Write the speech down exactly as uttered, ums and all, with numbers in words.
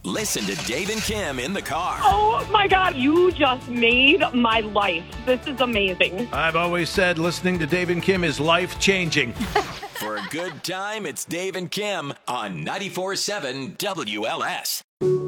Listen to Dave and Kim in the car. Oh, my God. You just made my life. This is amazing. I've always said listening to Dave and Kim is life-changing. For a good time, it's Dave and Kim on ninety-four point seven W L S.